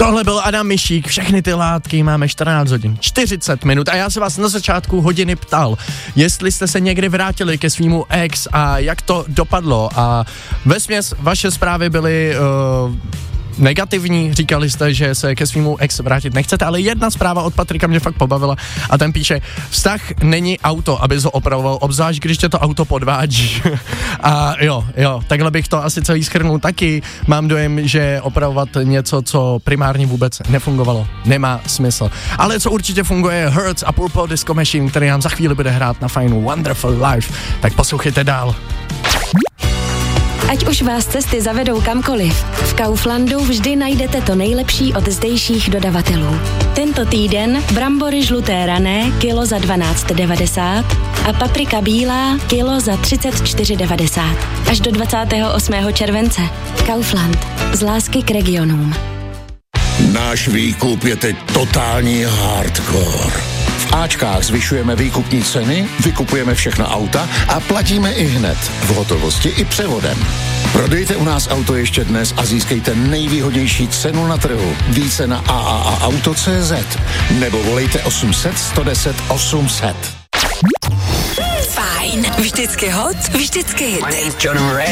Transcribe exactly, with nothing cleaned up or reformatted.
Tohle byl Adam Mišík, všechny ty látky, máme čtrnáct hodin, čtyřicet minut a já se vás na začátku hodiny ptal, jestli jste se někdy vrátili ke svýmu ex a jak to dopadlo a vesměs vaše zprávy byly uh, negativní, říkali jste, že se ke svýmu ex vrátit nechcete, ale jedna zpráva od Patrika mě fakt pobavila a ten píše, vztah není auto, aby ho opravoval, obzvlášť když tě to auto podvádí. A jo, jo, takhle bych to asi celý shrnul taky. Mám dojem, že opravovat něco, co primárně vůbec nefungovalo, nemá smysl. Ale co určitě funguje, Hurts a Purple Disco Machine, který nám za chvíli bude hrát na fajnu Wonderful Life, tak poslouchejte dál. Ať už vás cesty zavedou kamkoliv, v Kauflandu vždy najdete to nejlepší od zdejších dodavatelů. Tento týden brambory žluté rané kilo za dvanáct devadesát a paprika bílá kilo za třicet čtyři devadesát. Až do dvacátého osmého července. Kaufland. Z lásky k regionům. Náš výkup je teď totální hardcore. V Ačkách zvyšujeme výkupní ceny, vykupujeme všechna auta a platíme i hned, v hotovosti i převodem. Prodejte u nás auto ještě dnes a získejte nejvýhodnější cenu na trhu. Více na a a a auto tečka cé zet nebo volejte osm set, sto deset, osm set. Fajn, vždycky hot, vždycky hit. My name's Jonah Ray.